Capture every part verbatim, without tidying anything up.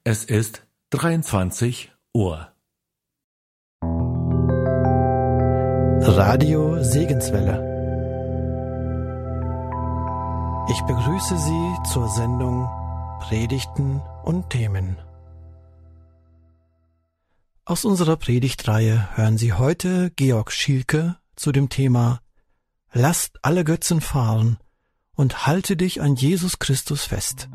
Es ist dreiundzwanzig Uhr. Radio Segenswelle. Ich begrüße Sie zur Sendung Predigten und Themen. Aus unserer Predigtreihe hören Sie heute Georg Schielke zu dem Thema Lasst alle Götzen fahren und halte dich an Jesus Christus fest.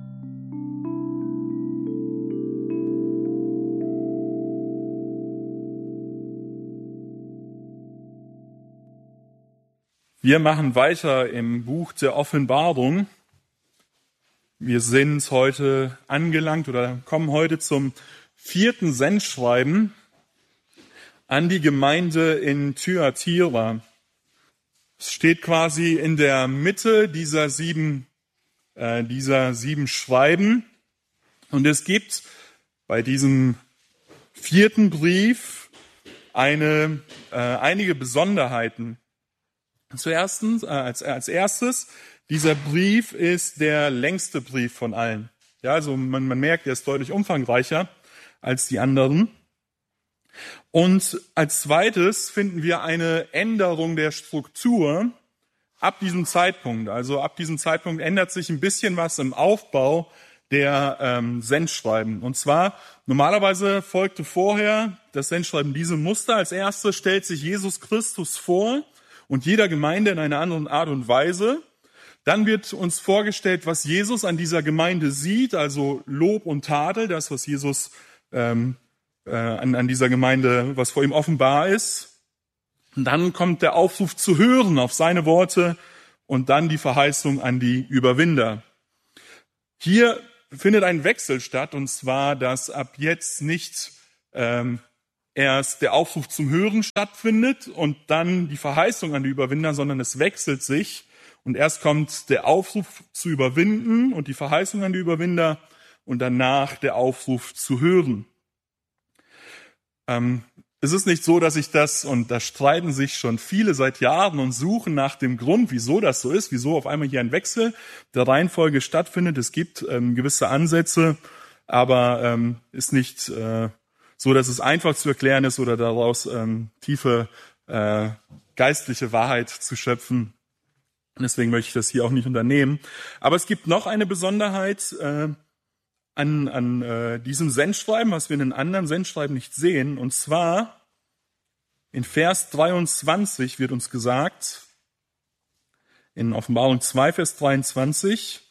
Wir machen weiter im Buch der Offenbarung. Wir sind heute angelangt oder kommen heute zum vierten Sendschreiben an die Gemeinde in Thyatira. Es steht quasi in der Mitte dieser sieben, äh, dieser sieben Schreiben. Und es gibt bei diesem vierten Brief eine, äh, einige Besonderheiten. Zuerst, äh, als, als erstes, dieser Brief ist der längste Brief von allen. Ja, also man, man merkt, er ist deutlich umfangreicher als die anderen. Und als zweites finden wir eine Änderung der Struktur ab diesem Zeitpunkt. Also ab diesem Zeitpunkt ändert sich ein bisschen was im Aufbau der ähm, Sendschreiben. Und zwar, normalerweise folgte vorher das Sendschreiben diesem Muster. Als erstes stellt sich Jesus Christus vor und jeder Gemeinde in einer anderen Art und Weise. Dann wird uns vorgestellt, was Jesus an dieser Gemeinde sieht, also Lob und Tadel, das, was Jesus ähm, äh, an, an dieser Gemeinde, was vor ihm offenbar ist. Und dann kommt der Aufruf zu hören auf seine Worte und dann die Verheißung an die Überwinder. Hier findet ein Wechsel statt, und zwar, dass ab jetzt nicht ähm, erst der Aufruf zum Hören stattfindet und dann die Verheißung an die Überwinder, sondern es wechselt sich und erst kommt der Aufruf zu überwinden und die Verheißung an die Überwinder und danach der Aufruf zu hören. Ähm, es ist nicht so, dass ich das, und da streiten sich schon viele seit Jahren und suchen nach dem Grund, wieso das so ist, wieso auf einmal hier ein Wechsel der Reihenfolge stattfindet. Es gibt ähm, gewisse Ansätze, aber ähm, ist nicht äh, so, dass es einfach zu erklären ist oder daraus ähm, tiefe äh, geistliche Wahrheit zu schöpfen. Und deswegen möchte ich das hier auch nicht unternehmen. Aber es gibt noch eine Besonderheit äh, an, an äh, diesem Sendschreiben, was wir in den anderen Sendschreiben nicht sehen. Und zwar in Vers dreiundzwanzig wird uns gesagt, in Offenbarung zwei, Vers dreiundzwanzig,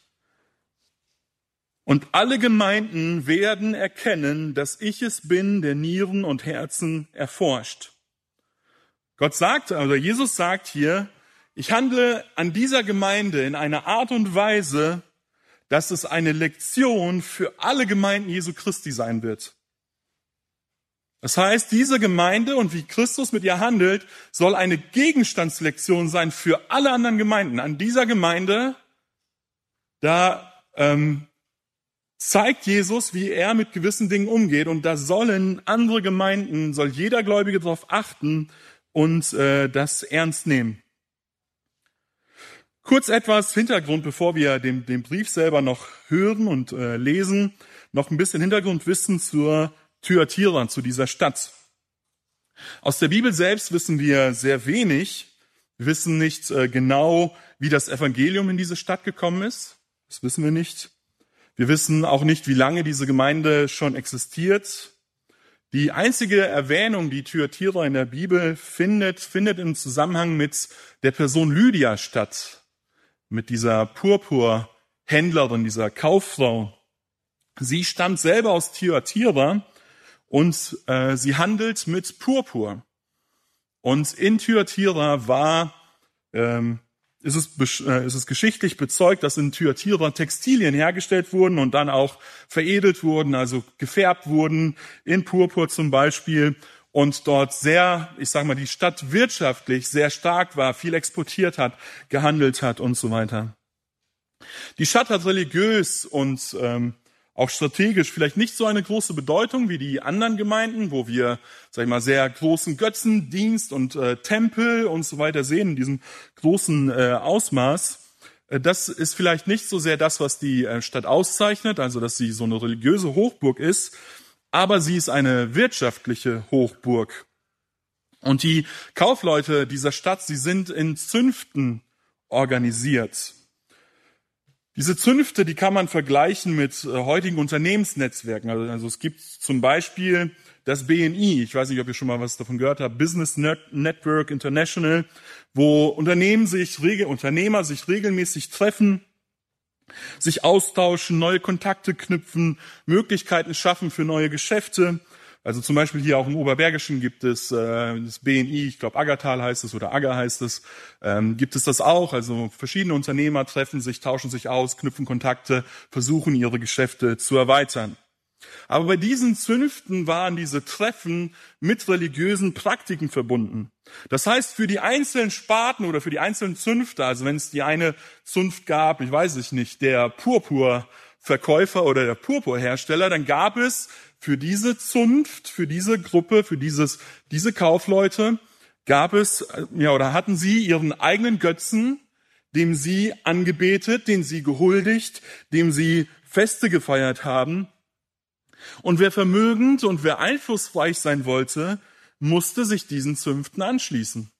und alle Gemeinden werden erkennen, dass ich es bin, der Nieren und Herzen erforscht. Gott sagt, oder Jesus sagt hier, ich handle an dieser Gemeinde in einer Art und Weise, dass es eine Lektion für alle Gemeinden Jesu Christi sein wird. Das heißt, diese Gemeinde und wie Christus mit ihr handelt, soll eine Gegenstandslektion sein für alle anderen Gemeinden. An dieser Gemeinde, da ähm, zeigt Jesus, wie er mit gewissen Dingen umgeht, und da sollen andere Gemeinden, soll jeder Gläubige darauf achten und äh, das ernst nehmen. Kurz etwas Hintergrund, bevor wir den, den Brief selber noch hören und äh, lesen, noch ein bisschen Hintergrundwissen zur Thyatira, zu dieser Stadt. Aus der Bibel selbst wissen wir sehr wenig. Wir wissen nicht äh, genau, wie das Evangelium in diese Stadt gekommen ist. Das wissen wir nicht. Wir wissen auch nicht, wie lange diese Gemeinde schon existiert. Die einzige Erwähnung, die Thyatira in der Bibel findet, findet im Zusammenhang mit der Person Lydia statt. Mit dieser Purpurhändlerin, dieser Kauffrau. Sie stammt selber aus Thyatira und äh, sie handelt mit Purpur. Und in Thyatira war, ähm, ist es, äh, ist es geschichtlich bezeugt, dass in Thyatira Textilien hergestellt wurden und dann auch veredelt wurden, also gefärbt wurden, in Purpur zum Beispiel. Und dort sehr, ich sag mal, die Stadt wirtschaftlich sehr stark war, viel exportiert hat, gehandelt hat und so weiter. Die Stadt hat religiös und ähm, auch strategisch vielleicht nicht so eine große Bedeutung wie die anderen Gemeinden, wo wir, sag ich mal, sehr großen Götzendienst und äh, Tempel und so weiter sehen, in diesem großen äh, Ausmaß. das ist vielleicht nicht so sehr das, was die Stadt auszeichnet, also dass sie so eine religiöse Hochburg ist, aber sie ist eine wirtschaftliche Hochburg. Und die Kaufleute dieser Stadt, sie sind in Zünften organisiert. Diese Zünfte, die kann man vergleichen mit heutigen Unternehmensnetzwerken. Also, also es gibt zum Beispiel das B N I, ich weiß nicht, ob ihr schon mal was davon gehört habt, Business Network International, wo Unternehmen sich, Unternehmer sich regelmäßig treffen, sich austauschen, neue Kontakte knüpfen, Möglichkeiten schaffen für neue Geschäfte. Also zum Beispiel hier auch im Oberbergischen gibt es äh, das B N I, ich glaube Aggertal heißt es oder Agger heißt es, ähm, gibt es das auch. Also verschiedene Unternehmer treffen sich, tauschen sich aus, knüpfen Kontakte, versuchen ihre Geschäfte zu erweitern. Aber bei diesen Zünften waren diese Treffen mit religiösen Praktiken verbunden. Das heißt, für die einzelnen Sparten oder für die einzelnen Zünfte, also wenn es die eine Zunft gab, ich weiß es nicht, der Purpurverkäufer oder der Purpurhersteller, dann gab es für diese Zunft, für diese Gruppe, für dieses, diese Kaufleute, gab es, ja, oder hatten sie ihren eigenen Götzen, dem sie angebetet, den sie gehuldigt, dem sie Feste gefeiert haben. Und wer vermögend und wer einflussreich sein wollte, musste sich diesen Zünften anschließen.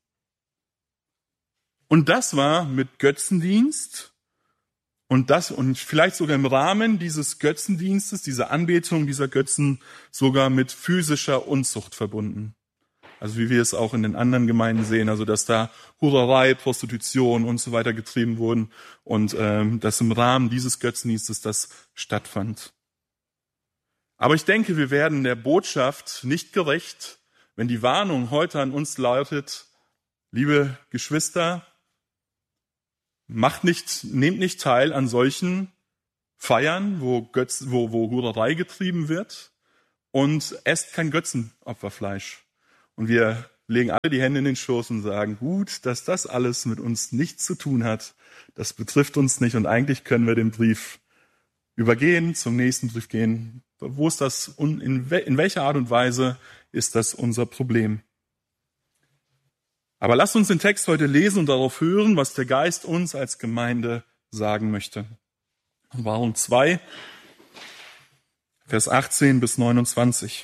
Und das war mit Götzendienst und das und vielleicht sogar im Rahmen dieses Götzendienstes, dieser Anbetung dieser Götzen sogar mit physischer Unzucht verbunden. Also wie wir es auch in den anderen Gemeinden sehen, also dass da Hurerei, Prostitution und so weiter getrieben wurden und ähm, dass im Rahmen dieses Götzendienstes das stattfand. Aber ich denke, wir werden der Botschaft nicht gerecht, wenn die Warnung heute an uns lautet, liebe Geschwister, macht nicht, nehmt nicht teil an solchen Feiern, wo Götz, wo, wo Hurerei getrieben wird und esst kein Götzenopferfleisch. Und wir legen alle die Hände in den Schoß und sagen, gut, dass das alles mit uns nichts zu tun hat, das betrifft uns nicht und eigentlich können wir den Brief übergehen, zum nächsten Brief gehen. Wo ist das, in welcher Art und Weise ist das unser Problem? Aber lasst uns den Text heute lesen und darauf hören, was der Geist uns als Gemeinde sagen möchte. Offenbarung zwei, Vers achtzehn bis neunundzwanzig.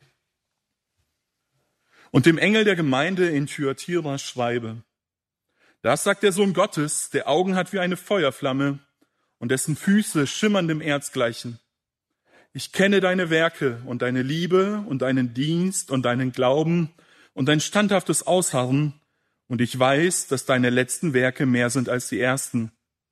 Und dem Engel der Gemeinde in Thyatira schreibe, das sagt der Sohn Gottes, der Augen hat wie eine Feuerflamme und dessen Füße schimmerndem Erz gleichen. Ich kenne deine Werke und deine Liebe und deinen Dienst und deinen Glauben und dein standhaftes Ausharren, und ich weiß, dass deine letzten Werke mehr sind als die ersten.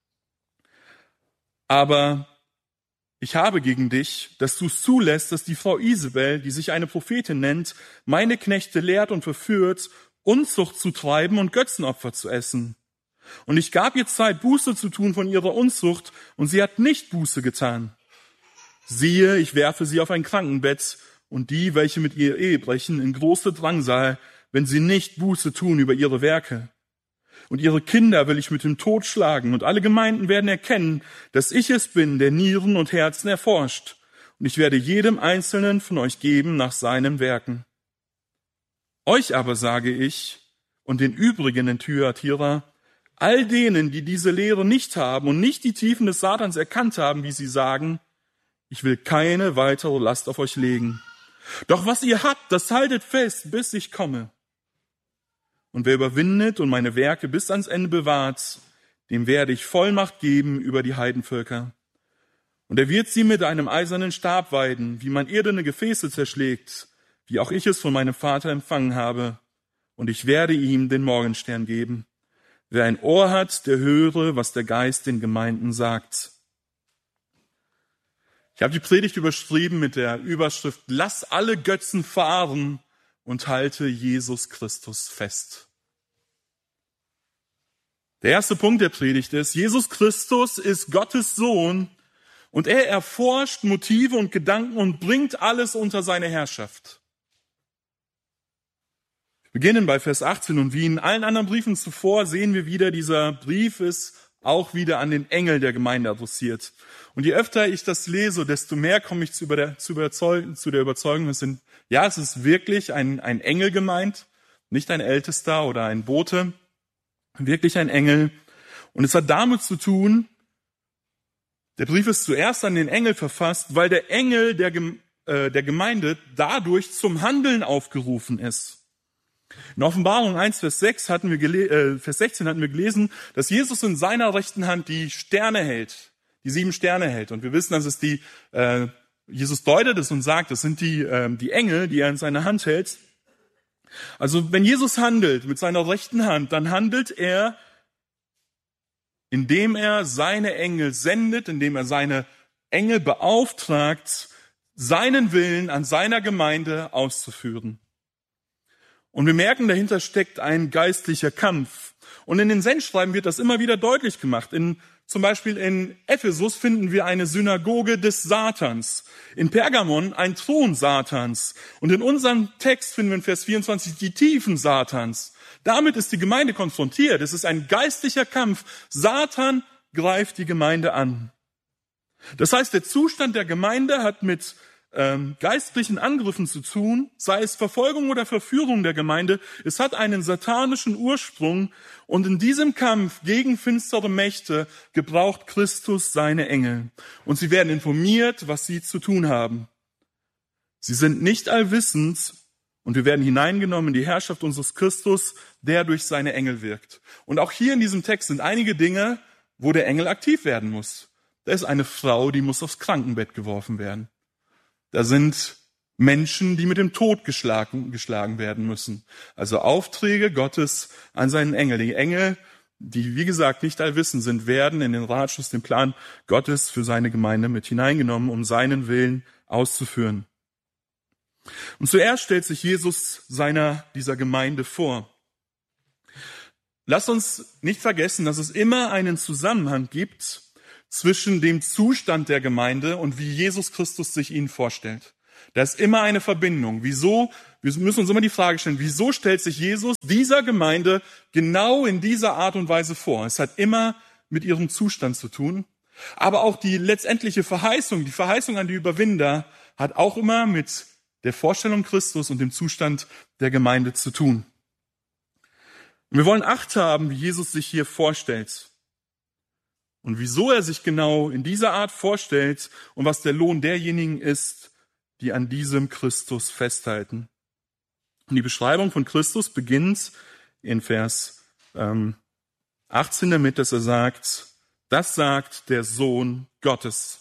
Aber ich habe gegen dich, dass du es zulässt, dass die Frau Isabel, die sich eine Prophetin nennt, meine Knechte lehrt und verführt, Unzucht zu treiben und Götzenopfer zu essen. Und ich gab ihr Zeit, Buße zu tun von ihrer Unzucht, und sie hat nicht Buße getan. Siehe, ich werfe sie auf ein Krankenbett und die, welche mit ihr Ehe brechen, in große Drangsal, wenn sie nicht Buße tun über ihre Werke. Und ihre Kinder will ich mit dem Tod schlagen, und alle Gemeinden werden erkennen, dass ich es bin, der Nieren und Herzen erforscht. Und ich werde jedem Einzelnen von euch geben nach seinen Werken. Euch aber sage ich und den übrigen in Thyatira, all denen, die diese Lehre nicht haben und nicht die Tiefen des Satans erkannt haben, wie sie sagen, ich will keine weitere Last auf euch legen. Doch was ihr habt, das haltet fest, bis ich komme. Und wer überwindet und meine Werke bis ans Ende bewahrt, dem werde ich Vollmacht geben über die Heidenvölker. Und er wird sie mit einem eisernen Stab weiden, wie man irdene Gefäße zerschlägt, wie auch ich es von meinem Vater empfangen habe. Und ich werde ihm den Morgenstern geben. Wer ein Ohr hat, der höre, was der Geist den Gemeinden sagt. Ich habe die Predigt überschrieben mit der Überschrift, lass alle Götzen fahren und halte Jesus Christus fest. Der erste Punkt der Predigt ist, Jesus Christus ist Gottes Sohn und er erforscht Motive und Gedanken und bringt alles unter seine Herrschaft. Wir beginnen bei Vers achtzehn und wie in allen anderen Briefen zuvor sehen wir wieder, dieser Brief ist auch wieder an den Engel der Gemeinde adressiert. Und je öfter ich das lese, desto mehr komme ich zu, der, zu, überzeugen, zu der Überzeugung, es sind, ja, es ist wirklich ein, ein Engel gemeint, nicht ein Ältester oder ein Bote, wirklich ein Engel. Und es hat damit zu tun, der Brief ist zuerst an den Engel verfasst, weil der Engel der, äh, der Gemeinde dadurch zum Handeln aufgerufen ist. In Offenbarung eins, Vers sechs hatten wir gele- äh, Vers sechzehn hatten wir gelesen, dass Jesus in seiner rechten Hand die Sterne hält, die sieben Sterne hält. Und wir wissen, dass es die, äh, Jesus deutet es und sagt, das sind die, äh, die Engel, die er in seiner Hand hält. Also wenn Jesus handelt mit seiner rechten Hand, dann handelt er, indem er seine Engel sendet, indem er seine Engel beauftragt, seinen Willen an seiner Gemeinde auszuführen. Und wir merken, dahinter steckt ein geistlicher Kampf. Und in den Sendschreiben wird das immer wieder deutlich gemacht. In, zum Beispiel in Ephesus finden wir eine Synagoge des Satans. In Pergamon ein Thron Satans. Und in unserem Text finden wir in Vers vierundzwanzig die Tiefen Satans. Damit ist die Gemeinde konfrontiert. Es ist ein geistlicher Kampf. Satan greift die Gemeinde an. Das heißt, der Zustand der Gemeinde hat mit ähm, geistlichen Angriffen zu tun, sei es Verfolgung oder Verführung der Gemeinde. Es hat einen satanischen Ursprung und in diesem Kampf gegen finstere Mächte gebraucht Christus seine Engel. Und sie werden informiert, was sie zu tun haben. Sie sind nicht allwissend und wir werden hineingenommen in die Herrschaft unseres Christus, der durch seine Engel wirkt. Und auch hier in diesem Text sind einige Dinge, wo der Engel aktiv werden muss. Da ist eine Frau, die muss aufs Krankenbett geworfen werden. Da sind Menschen, die mit dem Tod geschlagen, geschlagen werden müssen. Also Aufträge Gottes an seinen Engel. Die Engel, die wie gesagt nicht allwissend sind, werden in den Ratschluss, den Plan Gottes für seine Gemeinde mit hineingenommen, um seinen Willen auszuführen. Und zuerst stellt sich Jesus seiner, dieser Gemeinde vor. Lasst uns nicht vergessen, dass es immer einen Zusammenhang gibt zwischen dem Zustand der Gemeinde und wie Jesus Christus sich ihnen vorstellt. Da ist immer eine Verbindung. Wieso? Wir müssen uns immer die Frage stellen, wieso stellt sich Jesus dieser Gemeinde genau in dieser Art und Weise vor? Es hat immer mit ihrem Zustand zu tun. Aber auch die letztendliche Verheißung, die Verheißung an die Überwinder, hat auch immer mit der Vorstellung Christus und dem Zustand der Gemeinde zu tun. Und wir wollen Acht haben, wie Jesus sich hier vorstellt. Und wieso er sich genau in dieser Art vorstellt und was der Lohn derjenigen ist, die an diesem Christus festhalten. Und die Beschreibung von Christus beginnt in Vers ähm, achtzehn damit, dass er sagt, das sagt der Sohn Gottes.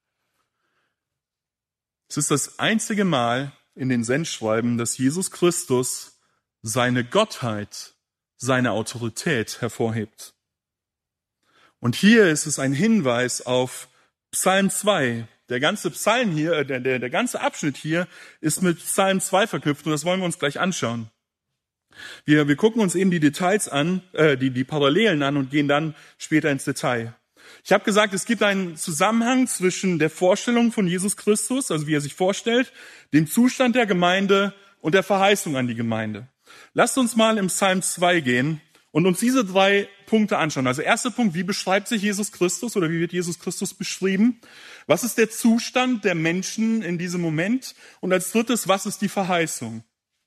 Es ist das einzige Mal in den Sendschreiben, dass Jesus Christus seine Gottheit, seine Autorität hervorhebt. Und hier ist es ein Hinweis auf Psalm zwei. Der ganze Psalm hier, der, der, der ganze Abschnitt hier ist mit Psalm zwei verknüpft und das wollen wir uns gleich anschauen. Wir, wir gucken uns eben die Details an, äh, die, die Parallelen an und gehen dann später ins Detail. Ich habe gesagt, es gibt einen Zusammenhang zwischen der Vorstellung von Jesus Christus, also wie er sich vorstellt, dem Zustand der Gemeinde und der Verheißung an die Gemeinde. Lasst uns mal im Psalm zwei gehen und uns diese drei Punkte anschauen. Also erster Punkt, wie beschreibt sich Jesus Christus oder wie wird Jesus Christus beschrieben? Was ist der Zustand der Menschen in diesem Moment? Und als drittes, was ist die Verheißung?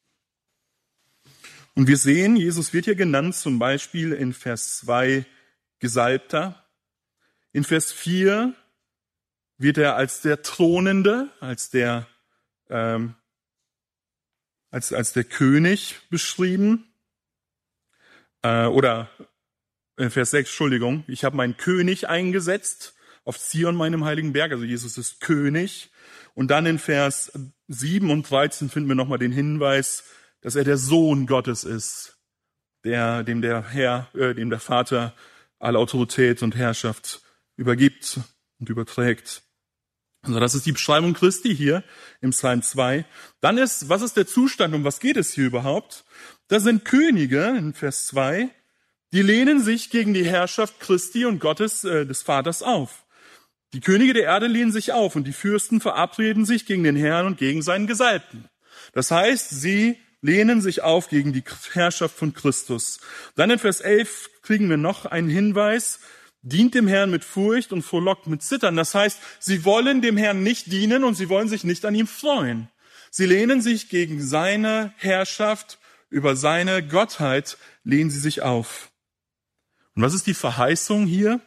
Und wir sehen, Jesus wird hier genannt, zum Beispiel in Vers zwei Gesalbter. In Vers vier wird er als der Thronende, als der, ähm, als, als der König beschrieben. Äh, oder in Vers sechs, Entschuldigung, ich habe meinen König eingesetzt auf Zion, meinem heiligen Berg. Also Jesus ist König. Und dann in Vers sieben und dreizehn finden wir nochmal den Hinweis, dass er der Sohn Gottes ist, der, dem der Herr, äh, dem der Vater alle Autorität und Herrschaft übergibt und überträgt. Also das ist die Beschreibung Christi hier im Psalm zwei. Dann ist, was ist der Zustand, um was geht es hier überhaupt? Da sind Könige in Vers zwei, die lehnen sich gegen die Herrschaft Christi und Gottes, äh, des Vaters auf. Die Könige der Erde lehnen sich auf und die Fürsten verabreden sich gegen den Herrn und gegen seinen Gesalbten. Das heißt, sie lehnen sich auf gegen die Herrschaft von Christus. Dann in Vers elf kriegen wir noch einen Hinweis, dient dem Herrn mit Furcht und frohlockt mit Zittern. Das heißt, sie wollen dem Herrn nicht dienen und sie wollen sich nicht an ihm freuen. Sie lehnen sich gegen seine Herrschaft, über seine Gottheit lehnen sie sich auf. Und was ist die Verheißung hier?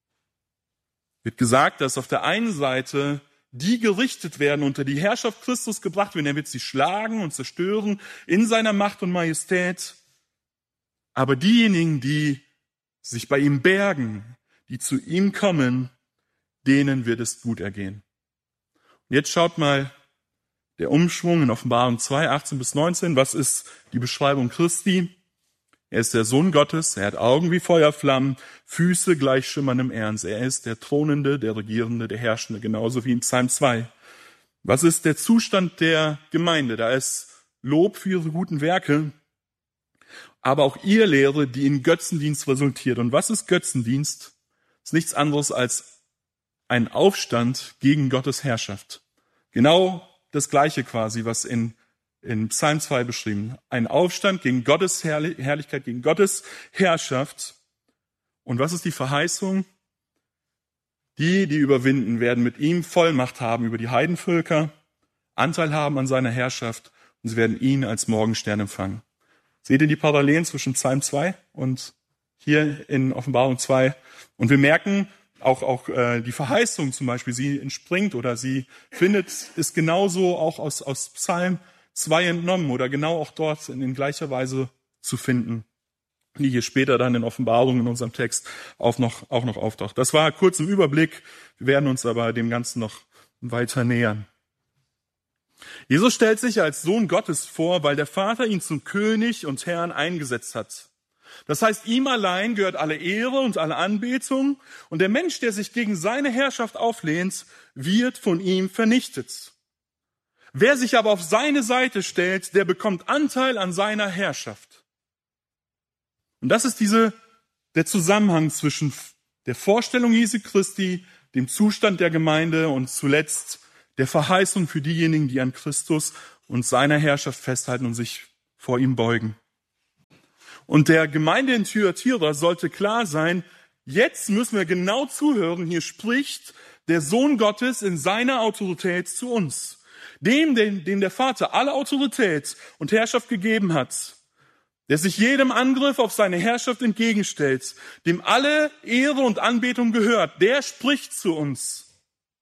Wird gesagt, dass auf der einen Seite die gerichtet werden, unter die Herrschaft Christus gebracht werden. Er wird sie schlagen und zerstören in seiner Macht und Majestät. Aber diejenigen, die sich bei ihm bergen, die zu ihm kommen, denen wird es gut ergehen. Und jetzt schaut mal der Umschwung in Offenbarung zwei, achtzehn bis neunzehn. Was ist die Beschreibung Christi? Er ist der Sohn Gottes, er hat Augen wie Feuerflammen, Füße gleich schimmerndem Ernst. Er ist der Thronende, der Regierende, der Herrschende, genauso wie in Psalm zwei. Was ist der Zustand der Gemeinde? Da ist Lob für ihre guten Werke, aber auch ihr Lehre, die in Götzendienst resultiert. Und was ist Götzendienst? Das ist nichts anderes als ein Aufstand gegen Gottes Herrschaft. Genau das Gleiche quasi, was in in Psalm zwei beschrieben. Ein Aufstand gegen Gottes Herrlichkeit, gegen Gottes Herrschaft. Und was ist die Verheißung? Die, die überwinden, werden mit ihm Vollmacht haben über die Heidenvölker, Anteil haben an seiner Herrschaft und sie werden ihn als Morgenstern empfangen. Seht ihr die Parallelen zwischen Psalm zwei und hier in Offenbarung zwei? Und wir merken, auch, auch äh, die Verheißung zum Beispiel, sie entspringt oder sie findet, ist genauso auch aus, aus Psalm zwei entnommen oder genau auch dort in, in gleicher Weise zu finden, die hier später dann in Offenbarung in unserem Text auch noch, auch noch auftaucht. Das war kurz im Überblick. Wir werden uns aber dem Ganzen noch weiter nähern. Jesus stellt sich als Sohn Gottes vor, weil der Vater ihn zum König und Herrn eingesetzt hat. Das heißt, ihm allein gehört alle Ehre und alle Anbetung und der Mensch, der sich gegen seine Herrschaft auflehnt, wird von ihm vernichtet. Wer sich aber auf seine Seite stellt, der bekommt Anteil an seiner Herrschaft. Und das ist diese, der Zusammenhang zwischen der Vorstellung Jesu Christi, dem Zustand der Gemeinde und zuletzt der Verheißung für diejenigen, die an Christus und seiner Herrschaft festhalten und sich vor ihm beugen. Und der Gemeinde in Thyatira sollte klar sein, jetzt müssen wir genau zuhören, hier spricht der Sohn Gottes in seiner Autorität zu uns. Dem, dem, dem der Vater alle Autorität und Herrschaft gegeben hat, der sich jedem Angriff auf seine Herrschaft entgegenstellt, dem alle Ehre und Anbetung gehört, der spricht zu uns.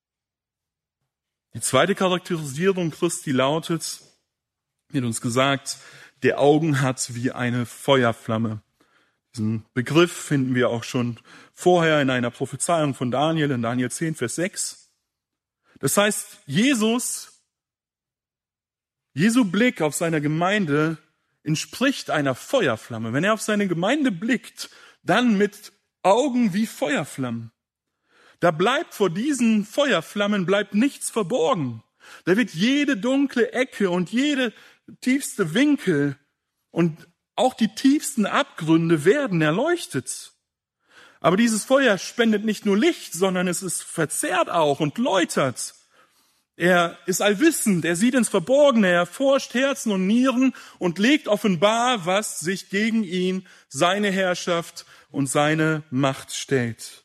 Die zweite Charakterisierung Christi lautet, wird uns gesagt, der Augen hat wie eine Feuerflamme. Diesen Begriff finden wir auch schon vorher in einer Prophezeiung von Daniel, in Daniel zehn, Vers sechs. Das heißt, Jesus Jesu Blick auf seine Gemeinde entspricht einer Feuerflamme. Wenn er auf seine Gemeinde blickt, dann mit Augen wie Feuerflammen. Da bleibt vor diesen Feuerflammen bleibt nichts verborgen. Da wird jede dunkle Ecke und jede tiefste Winkel und auch die tiefsten Abgründe werden erleuchtet. Aber dieses Feuer spendet nicht nur Licht, sondern es ist verzehrt auch und läutert. Er ist allwissend, er sieht ins Verborgene, er erforscht Herzen und Nieren und legt offenbar, was sich gegen ihn, seine Herrschaft und seine Macht stellt.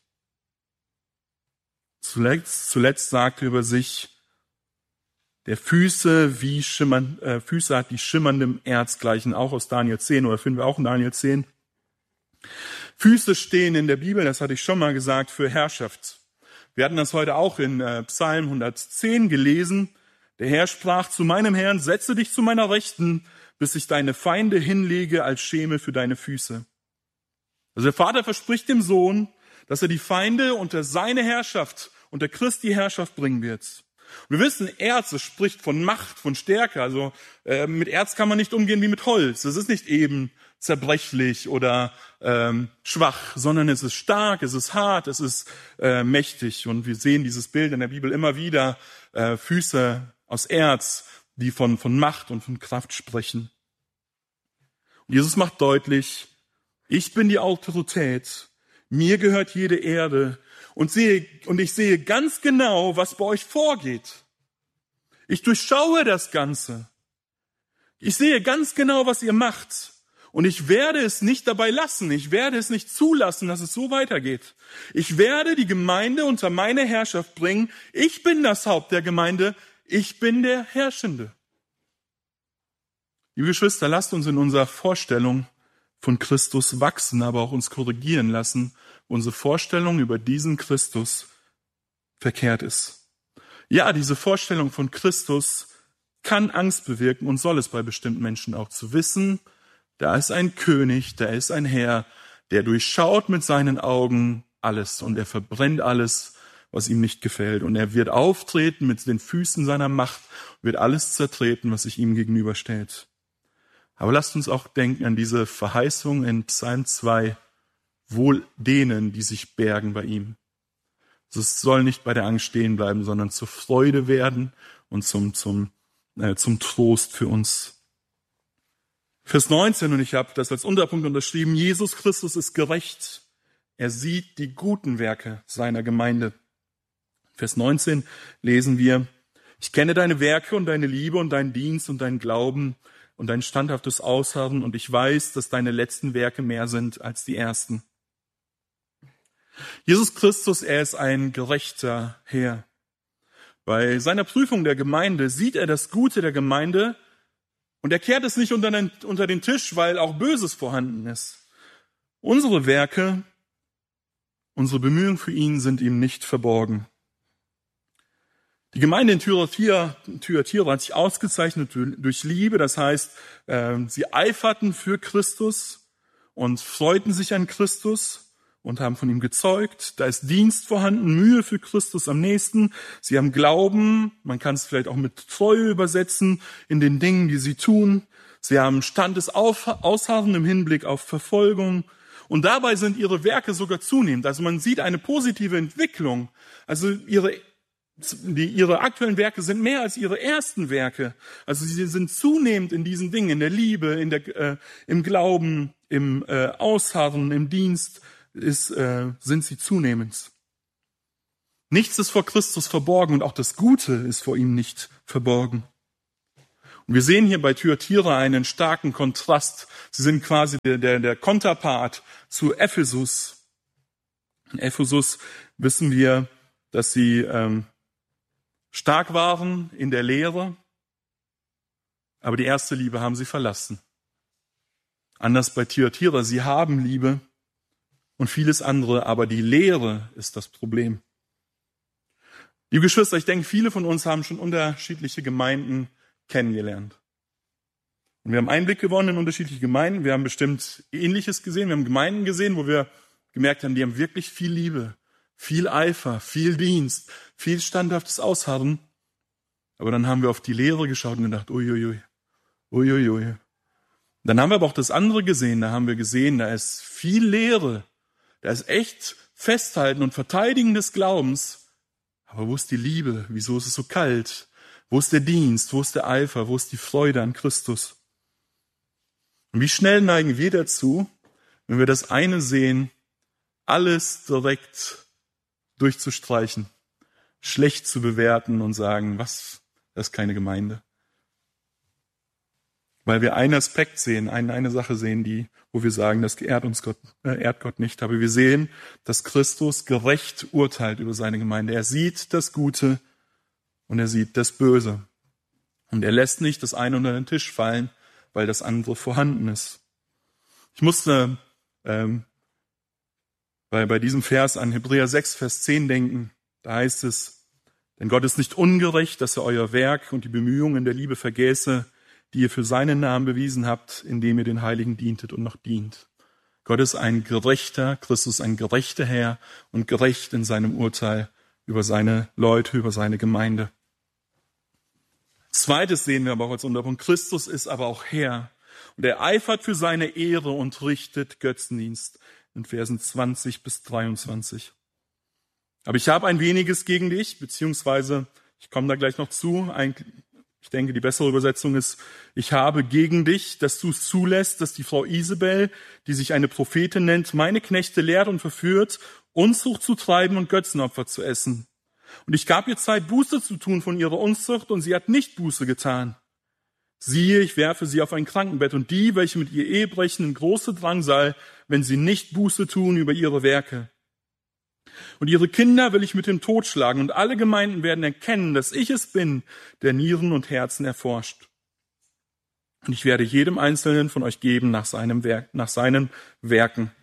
Zuletzt, zuletzt sagt er über sich, der Füße wie schimmern, äh, Füße hat, die schimmerndem Erz gleichen, auch aus Daniel zehn, oder finden wir auch in Daniel zehn. Füße stehen in der Bibel, das hatte ich schon mal gesagt, für Herrschaft. Wir hatten das heute auch in äh, Psalm hundertzehn gelesen. Der Herr sprach zu meinem Herrn, setze dich zu meiner Rechten, bis ich deine Feinde hinlege als Schemel für deine Füße. Also der Vater verspricht dem Sohn, dass er die Feinde unter seine Herrschaft, unter Christi Herrschaft bringen wird. Und wir wissen, Erz, es spricht von Macht, von Stärke. Also äh, mit Erz kann man nicht umgehen wie mit Holz. Es ist nicht eben zerbrechlich oder ähm, schwach, sondern es ist stark, es ist hart, es ist äh, mächtig. Und wir sehen dieses Bild in der Bibel immer wieder, äh, Füße aus Erz, die von, von Macht und von Kraft sprechen. Und Jesus macht deutlich, ich bin die Autorität, mir gehört jede Erde und, sehe, und ich sehe ganz genau, was bei euch vorgeht. Ich durchschaue das Ganze. Ich sehe ganz genau, was ihr macht. Und ich werde es nicht dabei lassen. Ich werde es nicht zulassen, dass es so weitergeht. Ich werde die Gemeinde unter meine Herrschaft bringen. Ich bin das Haupt der Gemeinde. Ich bin der Herrschende. Liebe Geschwister, lasst uns in unserer Vorstellung von Christus wachsen, aber auch uns korrigieren lassen, unsere Vorstellung über diesen Christus verkehrt ist. Ja, diese Vorstellung von Christus kann Angst bewirken und soll es bei bestimmten Menschen auch, zu wissen, da ist ein König, da ist ein Herr, der durchschaut mit seinen Augen alles und er verbrennt alles, was ihm nicht gefällt. Und er wird auftreten mit den Füßen seiner Macht, wird alles zertreten, was sich ihm gegenüberstellt. Aber lasst uns auch denken an diese Verheißung in Psalm zwei, wohl denen, die sich bergen bei ihm. Es soll nicht bei der Angst stehen bleiben, sondern zur Freude werden und zum, zum, äh, zum Trost für uns. Vers neunzehn, und ich habe das als Unterpunkt unterschrieben, Jesus Christus ist gerecht. Er sieht die guten Werke seiner Gemeinde. Vers neunzehn lesen wir, ich kenne deine Werke und deine Liebe und deinen Dienst und deinen Glauben und dein standhaftes Ausharren, und ich weiß, dass deine letzten Werke mehr sind als die ersten. Jesus Christus, er ist ein gerechter Herr. Bei seiner Prüfung der Gemeinde sieht er das Gute der Gemeinde und er kehrt es nicht unter den, unter den Tisch, weil auch Böses vorhanden ist. Unsere Werke, unsere Bemühungen für ihn sind ihm nicht verborgen. Die Gemeinde in Thyatira, Thyatira hat sich ausgezeichnet durch Liebe, das heißt, sie eiferten für Christus und freuten sich an Christus und haben von ihm gezeugt. Da ist Dienst vorhanden, Mühe für Christus am nächsten. Sie haben Glauben, man kann es vielleicht auch mit Treue übersetzen, in den Dingen, die sie tun. Sie haben standes Ausharren im Hinblick auf Verfolgung. Und dabei sind ihre Werke sogar zunehmend. Also man sieht eine positive Entwicklung. Also ihre Die, ihre aktuellen Werke sind mehr als ihre ersten Werke. Also sie sind zunehmend in diesen Dingen, in der Liebe, in der, äh, im Glauben, im äh, Ausharren, im Dienst, ist, äh, sind sie zunehmend. Nichts ist vor Christus verborgen und auch das Gute ist vor ihm nicht verborgen. Und wir sehen hier bei Thyatira einen starken Kontrast. Sie sind quasi der, der, der Konterpart zu Ephesus. In Ephesus wissen wir, dass sie ähm, stark waren in der Lehre, aber die erste Liebe haben sie verlassen. Anders bei Thyatira, sie haben Liebe und vieles andere, aber die Lehre ist das Problem. Liebe Geschwister, ich denke, viele von uns haben schon unterschiedliche Gemeinden kennengelernt. Und wir haben Einblick gewonnen in unterschiedliche Gemeinden. Wir haben bestimmt Ähnliches gesehen. Wir haben Gemeinden gesehen, wo wir gemerkt haben, die haben wirklich viel Liebe, viel Eifer, viel Dienst, viel standhaftes Ausharren. Aber dann haben wir auf die Lehre geschaut und gedacht, uiuiui, uiuiui. Dann haben wir aber auch das andere gesehen. Da haben wir gesehen, da ist viel Lehre. Da ist echt Festhalten und Verteidigen des Glaubens. Aber wo ist die Liebe? Wieso ist es so kalt? Wo ist der Dienst? Wo ist der Eifer? Wo ist die Freude an Christus? Und wie schnell neigen wir dazu, wenn wir das eine sehen, alles direkt durchzustreichen, schlecht zu bewerten und sagen, was, das ist keine Gemeinde. Weil wir einen Aspekt sehen, eine, eine Sache sehen, die, wo wir sagen, das ehrt uns Gott, äh, ehrt Gott nicht. Aber wir sehen, dass Christus gerecht urteilt über seine Gemeinde. Er sieht das Gute und er sieht das Böse. Und er lässt nicht das eine unter den Tisch fallen, weil das andere vorhanden ist. Ich musste ähm, bei, bei diesem Vers an Hebräer sechs, Vers zehn denken. Da heißt es, denn Gott ist nicht ungerecht, dass er euer Werk und die Bemühungen der Liebe vergäße, die ihr für seinen Namen bewiesen habt, indem ihr den Heiligen dientet und noch dient. Gott ist ein gerechter, Christus ein gerechter Herr und gerecht in seinem Urteil über seine Leute, über seine Gemeinde. Zweites sehen wir aber auch als Unterpunkt, Christus ist aber auch Herr und er eifert für seine Ehre und richtet Götzendienst in Versen zwanzig bis dreiundzwanzig. Aber ich habe ein weniges gegen dich, beziehungsweise, ich komme da gleich noch zu, ein Ich denke, die bessere Übersetzung ist, ich habe gegen dich, dass du es zulässt, dass die Frau Isabel, die sich eine Prophetin nennt, meine Knechte lehrt und verführt, Unzucht zu treiben und Götzenopfer zu essen. Und ich gab ihr Zeit, Buße zu tun von ihrer Unzucht, und sie hat nicht Buße getan. Siehe, ich werfe sie auf ein Krankenbett, und die, welche mit ihr Ehe brechen, in große Drangsal, wenn sie nicht Buße tun über ihre Werke. Und ihre Kinder will ich mit dem Tod schlagen, und alle Gemeinden werden erkennen, dass ich es bin, der Nieren und Herzen erforscht. Und ich werde jedem Einzelnen von euch geben nach seinem Werk, nach seinen Werken.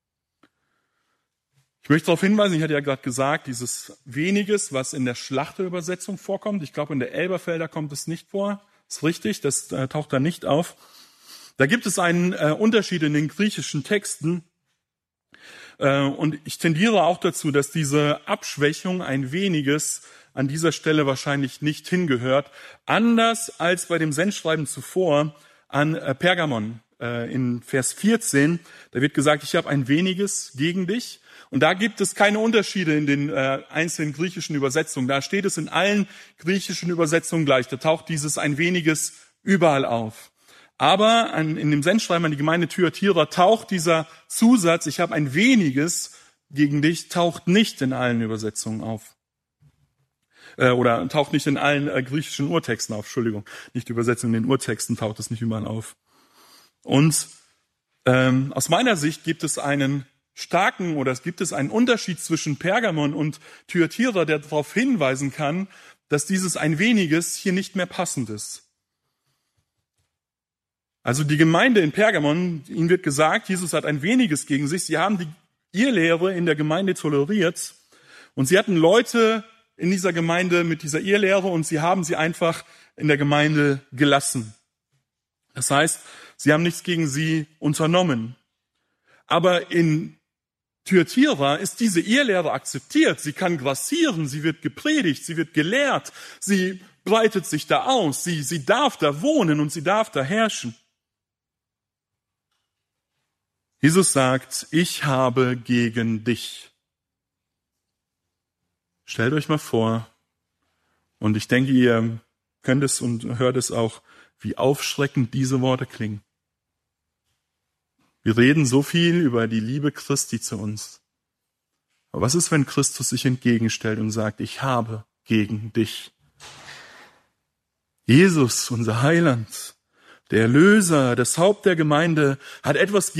Ich möchte darauf hinweisen, ich hatte ja gerade gesagt, dieses Weniges, was in der Schlachterübersetzung vorkommt, ich glaube in der Elberfelder kommt es nicht vor, ist richtig, das äh, taucht da nicht auf. Da gibt es einen äh, Unterschied in den griechischen Texten äh, und ich tendiere auch dazu, dass diese Abschwächung ein weniges an dieser Stelle wahrscheinlich nicht hingehört, anders als bei dem Sendschreiben zuvor an äh, Pergamon äh, in Vers vierzehn. Da wird gesagt, ich habe ein weniges gegen dich. Und da gibt es keine Unterschiede in den äh, einzelnen griechischen Übersetzungen. Da steht es in allen griechischen Übersetzungen gleich. Da taucht dieses ein weniges überall auf. Aber an, in dem Sendschreiben an die Gemeinde Thyatira taucht dieser Zusatz, ich habe ein weniges gegen dich, taucht nicht in allen Übersetzungen auf. Äh, oder taucht nicht in allen äh, griechischen Urtexten auf. Entschuldigung, nicht Übersetzung, in den Urtexten taucht es nicht überall auf. Und ähm, aus meiner Sicht gibt es einen starken oder es gibt es einen Unterschied zwischen Pergamon und Thyatira, der darauf hinweisen kann, dass dieses ein weniges hier nicht mehr passend ist. Also die Gemeinde in Pergamon, ihnen wird gesagt, Jesus hat ein weniges gegen sich. Sie haben die Irrlehre in der Gemeinde toleriert und sie hatten Leute in dieser Gemeinde mit dieser Irrlehre und sie haben sie einfach in der Gemeinde gelassen. Das heißt, sie haben nichts gegen sie unternommen. Aber in Thyatira ist diese Irrlehre akzeptiert. Sie kann grassieren, sie wird gepredigt, sie wird gelehrt, sie breitet sich da aus, sie, sie darf da wohnen und sie darf da herrschen. Jesus sagt, ich habe gegen dich. Stellt euch mal vor, und ich denke, ihr könnt es und hört es auch, wie aufschreckend diese Worte klingen. Wir reden so viel über die Liebe Christi zu uns. Aber was ist, wenn Christus sich entgegenstellt und sagt, ich habe gegen dich? Jesus, unser Heiland, der Erlöser, das Haupt der Gemeinde, hat etwas